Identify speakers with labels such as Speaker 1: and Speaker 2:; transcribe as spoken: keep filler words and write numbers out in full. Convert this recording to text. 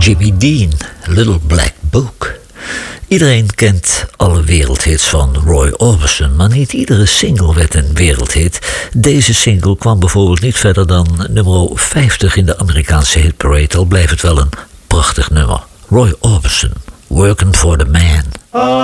Speaker 1: Jimmy Dean, Little Black Book. Iedereen kent alle wereldhits van Roy Orbison, maar niet iedere single werd een wereldhit. Deze single kwam bijvoorbeeld niet verder dan nummer vijftig in de Amerikaanse hitparade, al blijft het wel een prachtig nummer. Roy Orbison, Working for the Man.